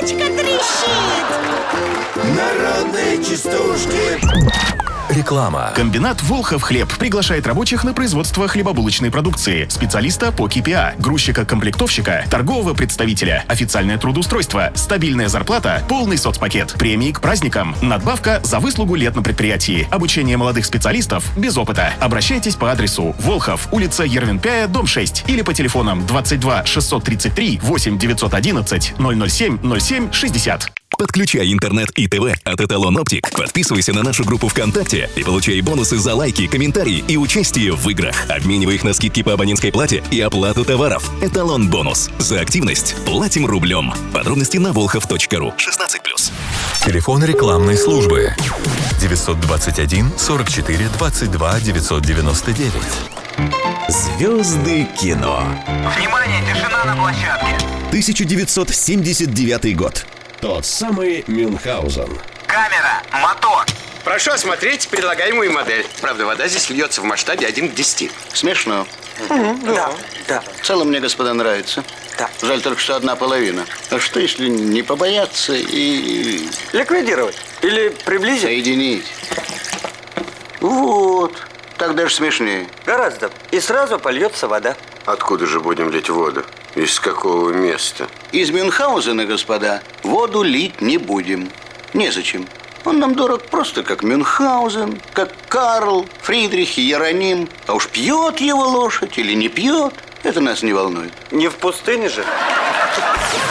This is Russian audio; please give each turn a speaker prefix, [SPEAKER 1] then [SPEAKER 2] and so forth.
[SPEAKER 1] Водичка трещит.
[SPEAKER 2] Народные частушки.
[SPEAKER 3] Реклама.
[SPEAKER 4] Комбинат «Волхов хлеб» приглашает рабочих на производство хлебобулочной продукции, специалиста по КПА, грузчика-комплектовщика, торгового представителя, официальное трудоустройство, стабильная зарплата, полный соцпакет, премии к праздникам, надбавка за выслугу лет на предприятии, обучение молодых специалистов без опыта. Обращайтесь по адресу Волхов, улица Ервенпяя, дом 6 или по телефонам 22 633 8 911 007 07 60.
[SPEAKER 3] Подключай интернет и ТВ от Эталон Оптик. Подписывайся на нашу группу ВКонтакте и получай бонусы за лайки, комментарии и участие в играх. Обменивай их на скидки по абонентской плате и оплату товаров. Эталон бонус. За активность платим рублем. Подробности на volkhov.ru. 16+.
[SPEAKER 5] Телефон рекламной службы 921 44 22 999.
[SPEAKER 6] Звезды кино.
[SPEAKER 7] Внимание, тишина на площадке.
[SPEAKER 6] 1979 год.
[SPEAKER 2] Тот самый Мюнхгаузен.
[SPEAKER 7] Камера, мотор.
[SPEAKER 8] Прошу осмотреть предлагаемую модель. Правда, вода здесь льется в масштабе 1 к 10.
[SPEAKER 9] Смешно.
[SPEAKER 7] Да.
[SPEAKER 9] В целом мне, господа, нравится.
[SPEAKER 7] Да.
[SPEAKER 9] Жаль только, что одна половина. А что, если не побояться и...
[SPEAKER 7] Ликвидировать или приблизить?
[SPEAKER 9] Соединить. Вот. Так даже смешнее.
[SPEAKER 7] Гораздо. И сразу польется вода.
[SPEAKER 8] Откуда же будем лить воду? Из какого места?
[SPEAKER 9] Из Мюнхгаузена, господа, воду лить не будем. Незачем. Он нам дорог просто как Мюнхгаузен, как Карл, Фридрих и Иероним. А уж пьет его лошадь или не пьет, это нас не волнует.
[SPEAKER 7] Не в пустыне же.